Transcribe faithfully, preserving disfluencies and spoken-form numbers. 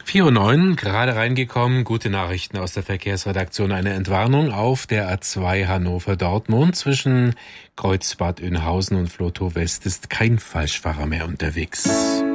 vier Uhr neun, gerade reingekommen. Gute Nachrichten aus der Verkehrsredaktion. Eine Entwarnung auf der A zwei Hannover-Dortmund. Zwischen Kreuz Bad Oeynhausen und Vlotho West ist kein Falschfahrer mehr unterwegs.